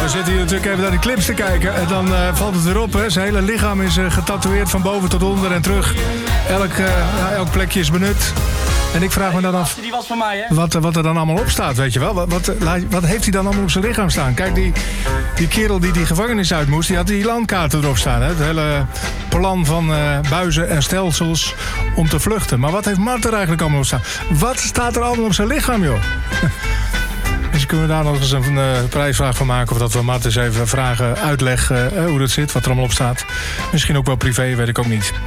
we zitten hier natuurlijk even naar die clips te kijken. En dan valt het weer op, hè. Zijn hele lichaam is getatoeëerd van boven tot onder en terug. Elk plekje is benut. En ik vraag me dan af, die was van mij, hè? wat er dan allemaal op staat, weet je wel. Wat heeft hij dan allemaal op zijn lichaam staan? Kijk, die kerel die gevangenis uit moest, die had die landkaarten erop staan. Hè? Het hele plan van buizen en stelsels om te vluchten. Maar wat heeft Mart er eigenlijk allemaal op staan? Wat staat er allemaal op zijn lichaam, joh? Dus kunnen we daar nog eens een prijsvraag van maken. Of dat we Mart eens even vragen, uitleggen hoe dat zit, wat er allemaal op staat. Misschien ook wel privé, weet ik ook niet.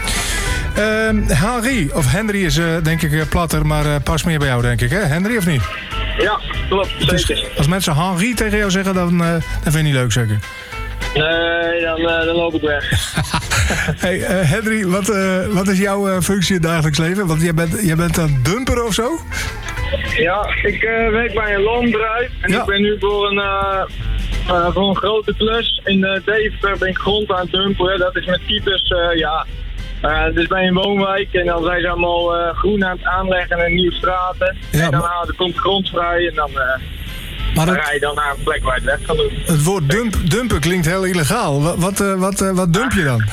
Henry is denk ik platter, maar past meer bij jou, denk ik, hè? Henry, of niet? Ja, klopt, zeker. Dus als mensen Henry tegen jou zeggen, dan vind je niet leuk, zeker? Nee, dan loop ik weg. Hey, Henry, wat is jouw functie in het dagelijks leven? Want jij bent een dumper of zo? Ja, ik werk bij een loonbedrijf en ik ben nu voor een grote klus. In Deventer ben ik grond aan het dumperen. Dat is met keepers, dus bij een woonwijk en dan zijn ze allemaal groen aan het aanleggen en nieuwe straten. Ja, en dan komt de grond vrij en dan rij je dan naar een plek waar je het weg kan doen. Het woord dumpen klinkt heel illegaal. Wat dump je dan?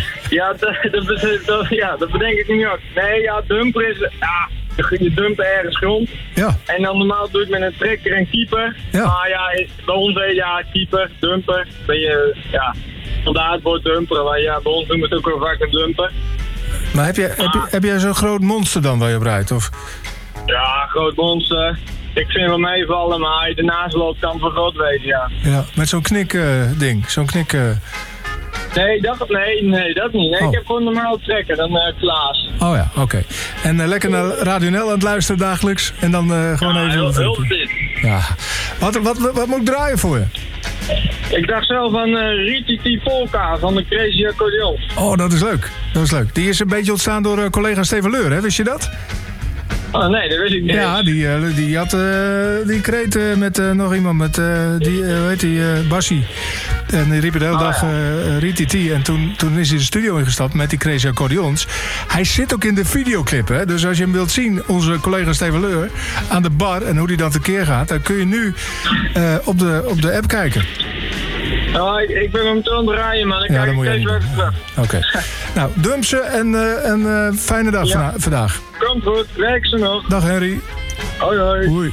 Dat bedenk ik niet ook. Nee, dumper is... je dumpt ergens grond. Ja. En dan normaal doe ik met een trekker en keeper. Ja. Maar bij ons keeper, dumper. Vandaar het woord dumper. Maar bij ons doen we het ook wel vaak een dumper. Maar heb jij zo'n groot monster dan waar je op rijdt? Of? Ja, groot monster. Ik vind wel meevallen, maar hij ernaast loopt kan voor groot wezen, ja. Ja, met zo'n knik-ding. Zo'n knik... Nee, dat niet. Nee, ik heb gewoon een normaal trekker, dan Klaas. Oh ja, oké. En lekker naar Radio NL aan het luisteren dagelijks. En dan gewoon even... Heel dit. Ja. Wat moet ik draaien voor je? Ik dacht zelf aan Rititi Polka van de Crazy Accordeons. Oh, dat is leuk. Die is een beetje ontstaan door collega Steven Leur, hè? Wist je dat? Oh nee, dat wist ik niet. Ja, die had die kreet met nog iemand, met Bassie. En die riep de hele dag Rititi. En toen is hij de studio ingestapt met die Crazy Accordeons. Hij zit ook in de videoclip, hè. Dus als je hem wilt zien, onze collega Steven Leur, aan de bar en hoe die dan tekeer gaat, dan kun je nu op de app kijken. Ik ben hem aan het rijden, man. Dan kijk ik steeds weer terug. Oké. Nou, dump ze en fijne dag vandaag. Komt goed, werk ze nog. Dag Henry. Hoi.